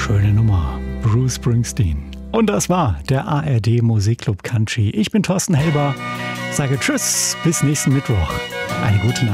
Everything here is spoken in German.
Schöne Nummer. Bruce Springsteen. Und das war der ARD Musikclub Country. Ich bin Thorsten Helber. Sage Tschüss, bis nächsten Mittwoch. Eine gute Nacht.